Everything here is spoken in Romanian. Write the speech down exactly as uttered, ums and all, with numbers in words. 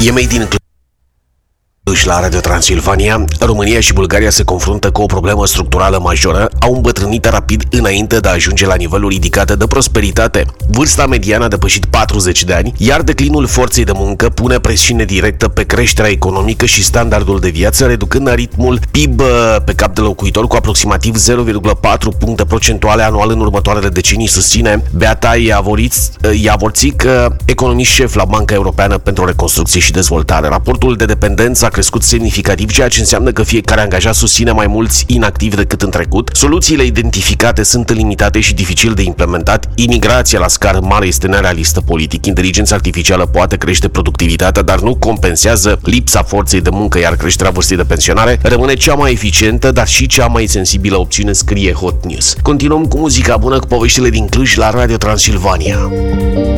E made in Cluj la Radio Transilvania. România și Bulgaria se confruntă cu o problemă structurală majoră, au îmbătrânit rapid înainte de a ajunge la nivelul ridicat de prosperitate. Vârsta mediană a depășit patruzeci de ani, iar declinul forței de muncă pune presiune directă pe creșterea economică și standardul de viață, reducând ritmul P I B pe cap de locuitor cu aproximativ zero virgulă patru puncte procentuale anual în următoarele decenii, susține Beata Iavorțic, economist șef la Banca Europeană pentru Reconstrucție și Dezvoltare. Raportul de dependență a crescut semnificativ, ceea ce înseamnă că fiecare angajat susține mai mulți inactivi decât în trecut. Soluțiile identificate sunt limitate și dificil de implementat. Imigrația la scară mare este nerealistă politic. Inteligența artificială poate crește productivitatea, dar nu compensează lipsa forței de muncă, iar creșterea vârstei de pensionare rămâne cea mai eficientă, dar și cea mai sensibilă opțiune, scrie Hot News. Continuăm cu muzica bună, cu poveștile din Cluj la Radio Transilvania.